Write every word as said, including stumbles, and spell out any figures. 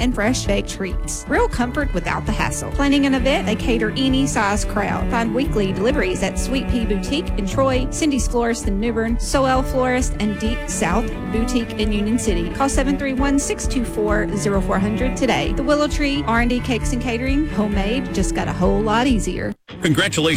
and fresh baked treats. Real comfort without the hassle. Planning an event, they cater any size crowd. Find weekly deliveries at Sweet Pea Boutique in Troy, Cindy's Florist in New Bern, Soel Florist, and Deep South Boutique in Union City. Call seven three one, six two four, zero four zero zero today. The Willow Tree R and D Cakes and Catering, homemade, just got a whole lot easier. Congratulations